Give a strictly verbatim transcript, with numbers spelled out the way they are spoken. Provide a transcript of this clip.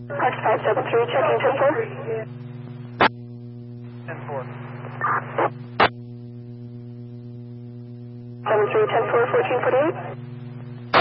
Park five seven three, checking ten four. ten four. seven three, ten four, fourteen forty-eight.